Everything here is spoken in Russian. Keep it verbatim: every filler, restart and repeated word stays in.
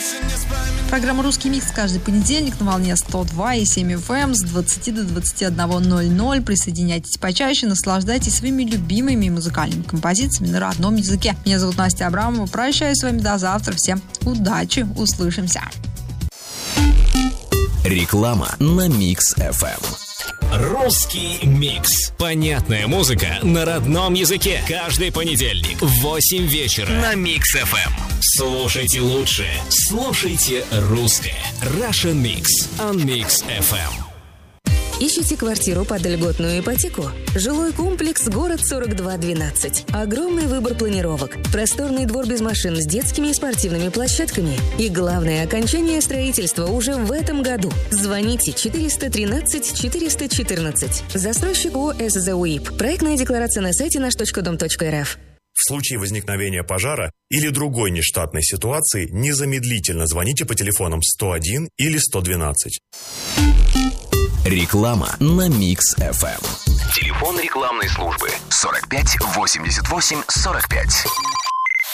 Программа «Русский микс» каждый понедельник на волне сто два и семь эф эм с двадцати до двадцати одного ноль ноль. Присоединяйтесь почаще, наслаждайтесь своими любимыми музыкальными композициями на родном языке. Меня зовут Настя Абрамова. Прощаюсь с вами до завтра. Всем удачи, услышимся. Реклама на Микс эф эм. Русский микс. Понятная музыка на родном языке. Каждый понедельник в восемь вечера на Микс эф эм. Слушайте лучшее. Слушайте русское. Russian Mix on Mix эф эм. Ищите квартиру под льготную ипотеку? Жилой комплекс «Город сорок два двенадцать». Огромный выбор планировок. Просторный двор без машин с детскими и спортивными площадками. И главное, окончание строительства уже в этом году. Звоните четыреста тринадцать четыреста четырнадцать. Застройщик ООО «СЗУИП». Проектная декларация на сайте наш точка дом точка эр эф. В случае возникновения пожара или другой нештатной ситуации незамедлительно звоните по телефонам сто один или сто двенадцать. Реклама на Микс эф эм. Телефон рекламной службы сорок пять восемьдесят восемь сорок пять.